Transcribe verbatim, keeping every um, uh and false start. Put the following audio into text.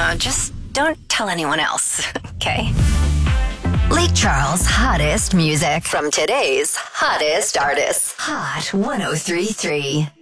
Uh, just don't tell anyone else, okay? Lake Charles' hottest music from today's hottest artists. Hot one oh three point three.